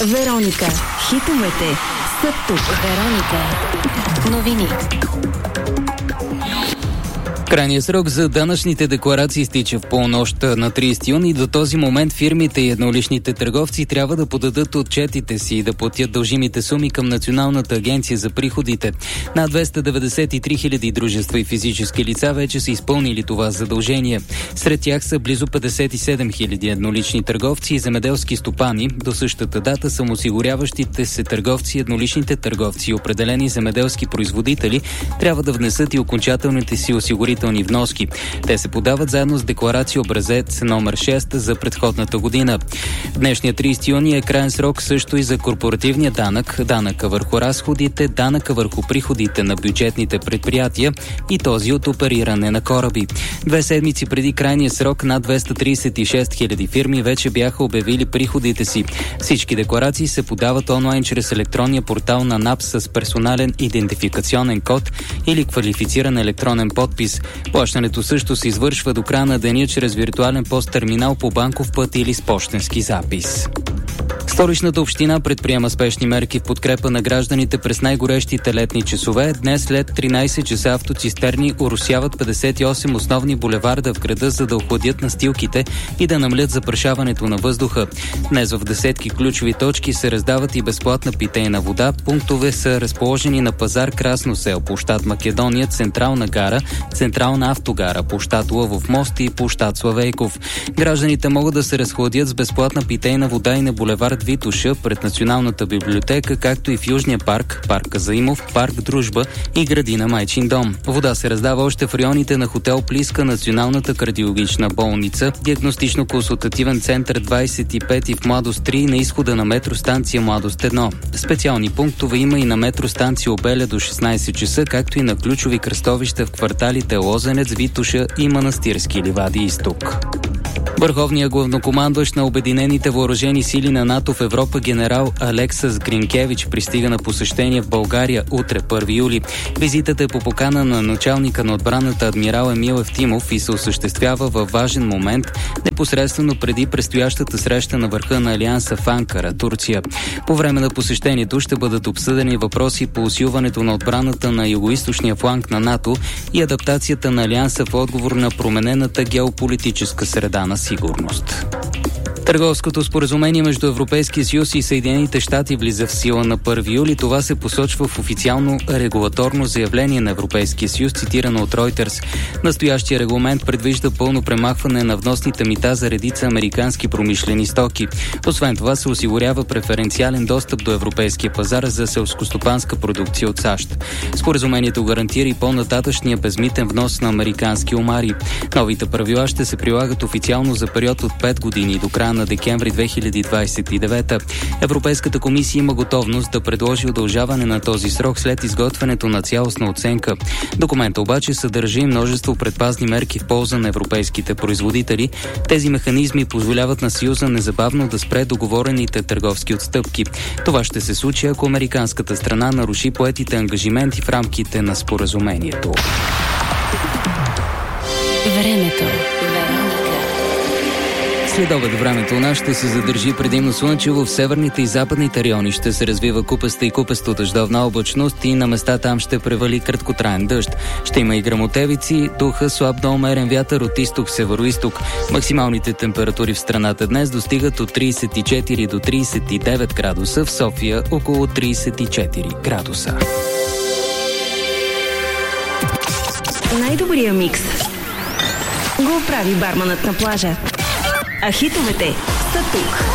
Вероника. Хитовете са тук. Вероника. Новини. Крайният срок за данъчните декларации изтича в полунощ на 30 юни. До този момент фирмите и едноличните търговци трябва да подадат отчетите си и да платят дължимите суми към Националната агенция за приходите. Над 293 хиляди дружества и физически лица вече са изпълнили това задължение. Сред тях са близо 57 хиляди еднолични търговци и земеделски стопани. До същата дата самоосигуряващите се търговци, едноличните търговци и определени земеделски производители трябва да внесат и окончателните си осигурителни вноски. Те се подават заедно с декларация образец номер 6 за предходната година. Днешният 30 юни е крайен срок също и за корпоративния данък, данъка върху разходите, данъка върху приходите на бюджетните предприятия и този от опериране на кораби. 2 седмици преди крайния срок над 236 хиляди фирми вече бяха обявили приходите си. Всички декларации се подават онлайн чрез електронния портал на НАП с персонален идентификационен код или квалифициран електронен подпис. Плащането също се извършва до края на деня чрез виртуален посттерминал по банков път или с пощенски запис. Столичната община предприема спешни мерки в подкрепа на гражданите през най-горещите летни часове. Днес след 13 часа автоцистерни оросяват 58 основни булеварда в града, за да охладят настилките и да намалят запрашаването на въздуха. Днес в десетки ключови точки се раздават и безплатна питейна вода. Пунктове са разположени на пазар Красно село, площад Македония, Централна гара, Централна автогара, площад Лъвов мост и площад Славейков. Гражданите могат да се разхладят с безплатна питейна вода и на булевард Витуша пред Националната библиотека, както и в Южния парк, парк Казаимов, парк Дружба и градина Майчин дом. Вода се раздава още в районите на хотел Плиска, Националната кардиологична болница, диагностично-консултативен център 25 и в Младост 3 на изхода на метростанция Младост 1. Специални пунктове има и на метростанция Обеля до 16 часа, както и на ключови кръстовища в кварталите Лозенец, Витуша и Манастирски ливади изток. Върховният главнокомандващ на Обединените въоръжени сили на НАТО в Европа генерал Алексас Гринкевич пристига на посещение в България утре, 1 юли. Визитата е по покана на началника на отбраната адмирал Емил Евтимов и се осъществява във важен момент, непосредствено преди предстоящата среща на върха на Алианса в Анкара, Турция. По време на посещението ще бъдат обсъдени въпроси по усилването на отбраната на югоизточния фланг на НАТО и адаптацията на Алианса в отговор на променената геополитическа среда на сигурност. Търговското споразумение между Европейския съюз и Съединените щати влиза в сила на 1 юли. Това се посочва в официално регулаторно заявление на Европейския съюз, цитирано от Reuters. Настоящия регламент предвижда пълно премахване на вносните мита за редица американски промишлени стоки. Освен това се осигурява преференциален достъп до европейския пазар за селскостопанска продукция от САЩ. Споразумението гарантира и по-нататъчния безмитен внос на американски омари. Новите правила ще се прилагат официално за период от 5 години до края на декември 2029. Европейската комисия има готовност да предложи удължаване на този срок след изготвянето на цялостна оценка. Документът обаче съдържа и множество предпазни мерки в полза на европейските производители. Тези механизми позволяват на Съюза незабавно да спре договорените търговски отстъпки. Това ще се случи, ако американската страна наруши поетите ангажименти в рамките на споразумението. Времето. Следобед времето у нас ще се задържи предимно слънчево, в северните и западните райони ще се развива купеста и купесто дъждовна облачност и на места там ще превали краткотраен дъжд. Ще има и гръмотевици, духа слаб до умерен вятър от изток, североизток. Максималните температури в страната днес достигат от 34 до 39 градуса, в София около 34 градуса. Най-добрия микс го прави барманът на плажа. А хитовете са тук.